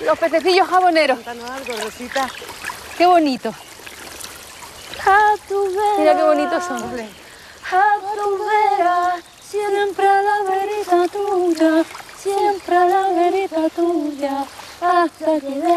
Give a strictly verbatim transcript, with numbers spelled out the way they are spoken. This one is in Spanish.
Los pececillos jaboneros. Cuéntanos algo, Rosita. Qué bonito. A tu vera, Mira qué bonitos son. a tu vera, siempre a la verita tuya, siempre a la verita tuya, hasta que